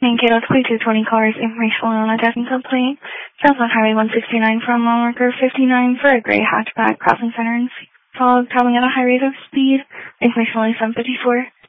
Main Gate 220 cars, information on a death and complaint. Southbound Highway 169 from mile marker 59 for a gray hatchback crossing center and fog, traveling at a high rate of speed. Information only 754.